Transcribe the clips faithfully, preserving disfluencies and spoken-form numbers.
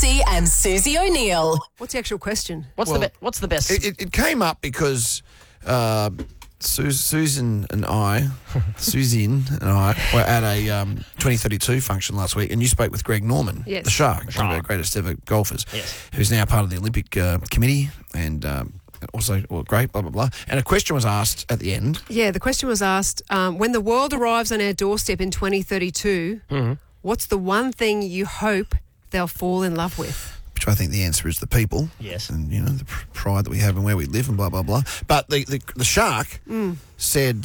Marsey and Susie O'Neill. What's the actual question? What's Well, the be- what's the best? It, it, it came up because uh, Su- Susan and I, Susan and I, were at a um, twenty thirty-two function last week, and you spoke with Greg Norman, Yes. the Shark, Shark. one of our greatest ever golfers, Yes. who's now part of the Olympic uh, committee, and um, also, well, great, blah, blah, blah. And a question was asked at the end. Yeah, the question was asked, um, when the world arrives on our doorstep in twenty thirty-two, Mm-hmm. what's the one thing you hope they'll fall in love with? Which I think the answer is the people. Yes. And, you know, the pr- pride that we have and where we live and blah, blah, blah. But the, the, the Shark Mm. said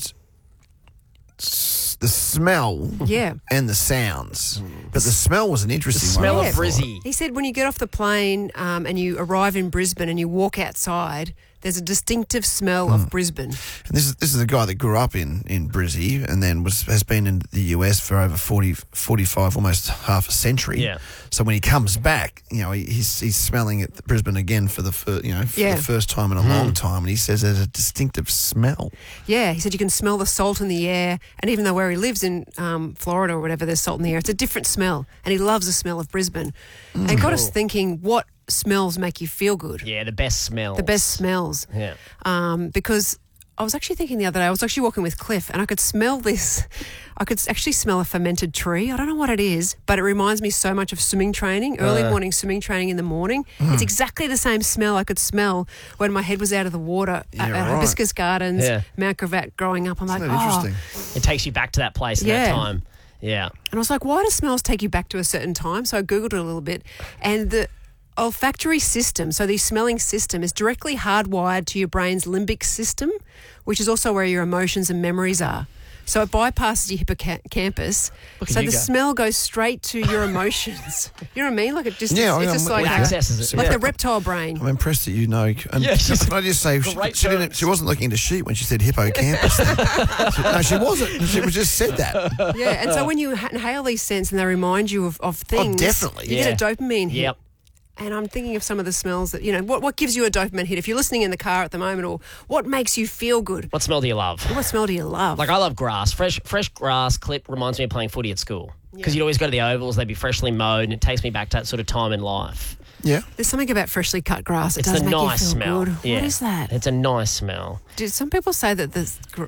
s- the smell Yeah. and the sounds. But the smell was an the interesting smell one. of Brizzy. He said when you get off the plane um, and you arrive in Brisbane and you walk outside, there's a distinctive smell Hmm. of Brisbane. And this is this is a guy that grew up in, in Brizzy and then was has been in the U S for over forty, forty-five, almost half a century. Yeah. So when he comes back, you know, he, he's he's smelling at Brisbane again for the fir- you know for Yeah. the first time in a long time, and he says there's a distinctive smell. Yeah, he said you can smell the salt in the air, and even though where he lives in um, Florida or whatever, there's salt in the air, it's a different smell, and he loves the smell of Brisbane. And it got us thinking, what smells make you feel good? Yeah, the best smell. The best smells. Yeah. Um, because I was actually thinking the other day, I was actually walking with Cliff and I could smell this. I could actually smell a fermented tree. I don't know what it is, but it reminds me so much of swimming training, early Uh. morning swimming training in the morning. It's exactly the same smell I could smell when my head was out of the water Yeah, at, at right. Hibiscus Gardens, Yeah. Mount Gravatt growing up. I'm like, Isn't that oh. interesting? It takes you back to that place at Yeah. that time. Yeah. And I was like, why do smells take you back to a certain time? So I Googled it a little bit. And the olfactory system, so the smelling system, is directly hardwired to your brain's limbic system, which is also where your emotions and memories are. So it bypasses your hippocampus. Look at So you the go. smell goes straight to your emotions. You know what I mean? Like it just, Yeah, it's, I- it's just I'm- like, It Okay. accesses it. like yeah. the reptile brain. I'm impressed that you know. And Yeah, she's- can I just say, she, Great she, didn't, terms. she wasn't looking into sheep when she said hippocampus. She- no, she wasn't. She just said that. Yeah, and so when you ha- inhale these scents and they remind you of, of things, definitely. you get a Yeah. dopamine hit. Yep. And I'm thinking of some of the smells that, you know, what, what gives you a dopamine hit? If you're listening in the car at the moment, or what makes you feel good? What smell do you love? What smell do you love? Like, I love grass. Fresh fresh grass clip reminds me of playing footy at school. Because Yeah. you'd always go to the ovals, they'd be freshly mowed, and it takes me back to that sort of time in life. Yeah. There's something about freshly cut grass. It It's does a make nice you feel smell. good. Yeah. What is that? It's a nice smell. Did some people say that the gr-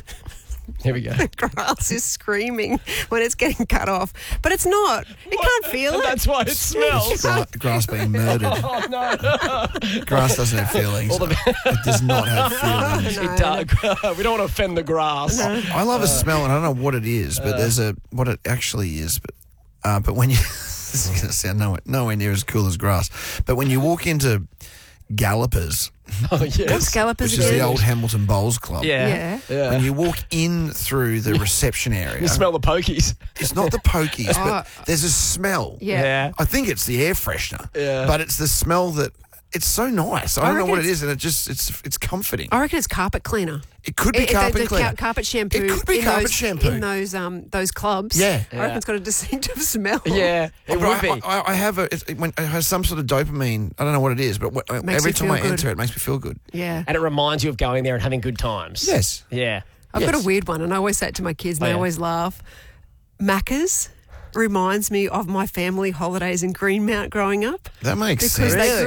Here we go. grass is screaming when it's getting cut off? But it's not. It can't feel it. That's why it smells. Gra- grass being murdered. Oh, no. Grass doesn't have feelings. All the- It does not have feelings. No, It does. We don't want to offend the grass. I love a smell, and I don't know what it is, but there's a what it actually is. But uh, but when you this is going to sound nowhere, nowhere near as cool as grass. But when you walk into Gallopers, Oh, What's yes. Gallopers which is again? the old Hamilton Bowls Club, Yeah. Yeah. Yeah. when you walk in through the reception area, You smell the pokies. it's not the pokies, but Oh. there's a smell. Yeah. I think it's the air freshener, Yeah. but it's the smell that it's so nice. I, I don't know reckon what it it's- is, and it just it's it's comforting. I reckon it's carpet cleaner. It could be It- it- carpet the, the cleaner. ca- carpet shampoo. It could be in carpet those, shampoo. in those um those clubs. Yeah. I reckon it's got a distinctive smell. Yeah, it But would I, be. I, I have a it, it, when, it has some sort of dopamine. I don't know what it is, but what, Makes every you time feel I good. enter it, it makes me feel good. Yeah. And it reminds you of going there and having good times. Yes. Yeah. I've Yes. got a weird one, and I always say it to my kids, and Oh, they yeah. always laugh. Macca's reminds me of my family holidays in Greenmount growing up. That makes Because sense. they grew